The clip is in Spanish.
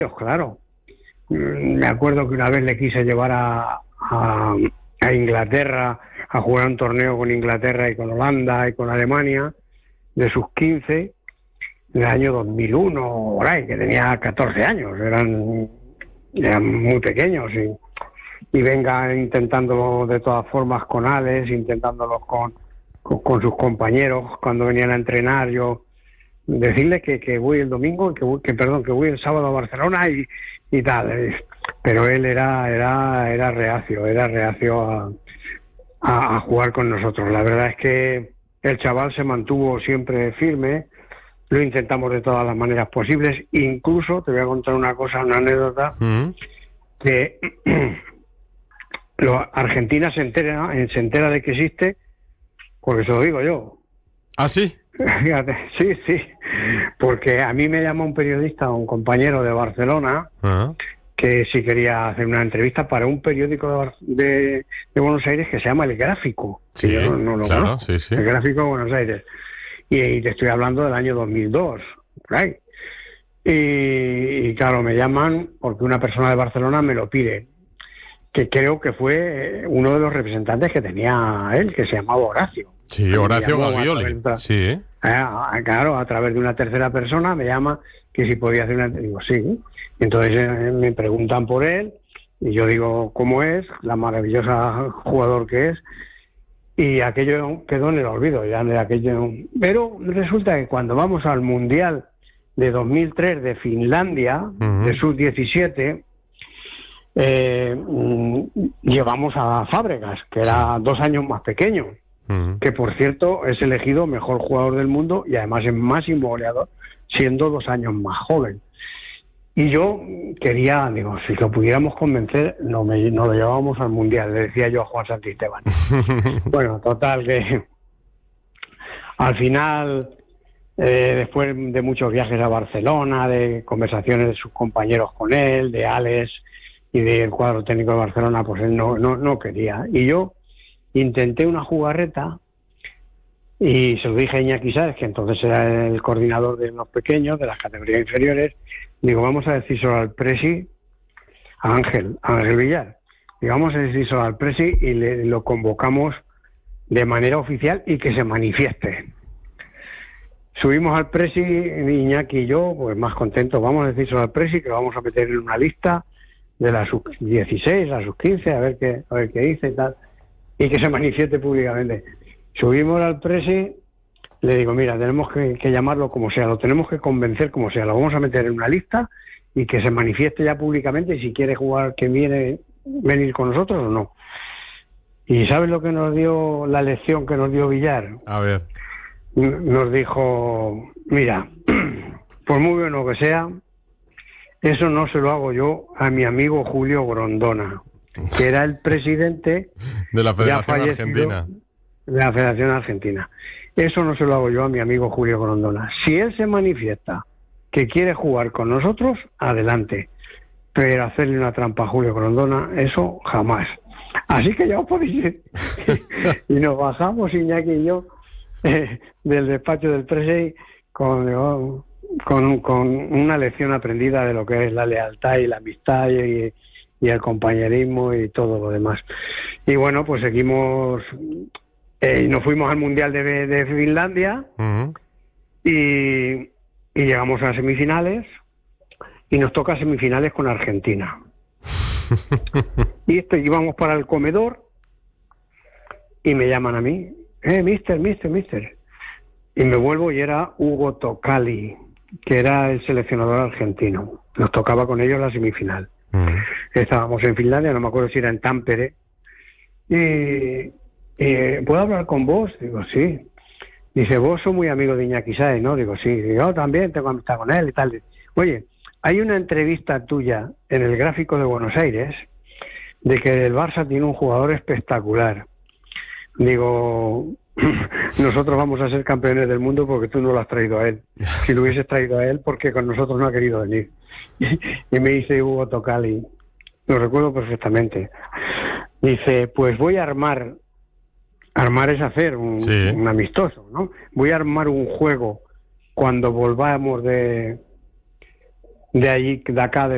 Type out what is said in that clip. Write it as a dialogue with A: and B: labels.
A: claro. Me acuerdo que una vez le quise llevar a Inglaterra a jugar un torneo con Inglaterra y con Holanda y con Alemania de sus 15 en el año 2001, por ahí, que tenía 14 años, eran muy pequeños y venga intentándolo de todas formas con Alex, intentándolo con sus compañeros cuando venían a entrenar, yo decirle que voy el domingo, que voy el sábado a Barcelona y tal, pero él era reacio a jugar con nosotros. La verdad es que el chaval se mantuvo siempre firme, lo intentamos de todas las maneras posibles, incluso te voy a contar una anécdota, que Argentina se entera de que existe, porque se lo digo yo.
B: ¿Ah, sí?
A: Fíjate, sí, porque a mí me llama un periodista, un compañero de Barcelona, que sí quería hacer una entrevista para un periódico de Buenos Aires que se llama El Gráfico,
B: sí,
A: que yo no lo conozco,
B: sí.
A: El Gráfico de Buenos Aires, y te estoy hablando del año 2002, por ahí. Y claro, me llaman porque una persona de Barcelona me lo pide, que creo que fue uno de los representantes que tenía él, que se llamaba Horacio.
B: Sí, Horacio Gaglioli. Sí.
A: Claro, a través de una tercera persona me llama que si podía hacer una... Digo, sí. Entonces me preguntan por él y yo digo cómo es, la maravillosa jugador que es, y aquello quedó en el olvido ya de aquello. Pero resulta que cuando vamos al Mundial de 2003 de Finlandia, de sub-17, llevamos a Fábregas, que era 2 años más pequeño, que por cierto es elegido mejor jugador del mundo y además es máximo goleador, siendo 2 años más joven. Y yo quería, digo, si lo pudiéramos convencer, no lo llevábamos al Mundial, le decía yo a Juan Santisteban. Bueno, total, que al final, después de muchos viajes a Barcelona, de conversaciones de sus compañeros con él, de Alex y del cuadro técnico de Barcelona, pues él no quería. Y yo intenté una jugarreta y se lo dije a Iñaki Sáez, que entonces era el coordinador de los pequeños, de las categorías inferiores. Digo, vamos a decírselo al presi, a Ángel Villar. Digo, vamos a decírselo al presi y lo convocamos de manera oficial y que se manifieste. Subimos al presi, Iñaki y yo, pues más contentos, vamos a decírselo al presi, que lo vamos a meter en una lista de la sub-16, la sub-15, a ver qué dice y tal, y que se manifieste públicamente. Subimos al presi, le digo, mira, tenemos que llamarlo como sea, lo tenemos que convencer como sea, lo vamos a meter en una lista y que se manifieste ya públicamente si quiere jugar, que viene venir con nosotros o no. ¿Y sabes lo que nos dio, la lección que nos dio Villar?
B: A ver.
A: Nos dijo, mira, por muy bueno que sea, eso no se lo hago yo a mi amigo Julio Grondona, que era el presidente
B: de la Federación Argentina.
A: De la Federación Argentina. Eso no se lo hago yo a mi amigo Julio Grondona. Si él se manifiesta que quiere jugar con nosotros, adelante. Pero hacerle una trampa a Julio Grondona, eso jamás. Así que ya os podéis ir. Y nos bajamos, Iñaki y yo, del despacho del presi con una lección aprendida de lo que es la lealtad y la amistad y el compañerismo y todo lo demás. Y bueno, pues seguimos... nos fuimos al Mundial de Finlandia y llegamos a semifinales y nos toca semifinales con Argentina. Y íbamos para el comedor y me llaman a mí, mister. Y me vuelvo y era Hugo Tocali, que era el seleccionador argentino. Nos tocaba con ellos la semifinal. Estábamos en Finlandia, no me acuerdo si era en Tampere. ¿Puedo hablar con vos? Digo, sí. Dice, vos sos muy amigo de Iñaki Sáez, ¿no? Digo, sí. Digo, yo también tengo amistad con él y tal. Oye, hay una entrevista tuya en el Gráfico de Buenos Aires de que el Barça tiene un jugador espectacular. Digo, nosotros vamos a ser campeones del mundo porque tú no lo has traído a él. Si lo hubieses traído a él, porque con nosotros no ha querido venir. Y me dice Hugo Tocali, lo recuerdo perfectamente. Dice, pues voy a armar es hacer un amistoso, ¿no? Voy a armar un juego cuando volvamos de allí, de acá, de